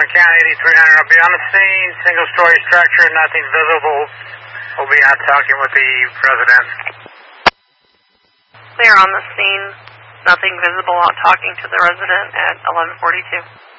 County 8300. I'll be on the scene, single-story structure, nothing visible. We'll be out talking with the resident. Clear on the scene, nothing visible, out talking to the resident at 1142.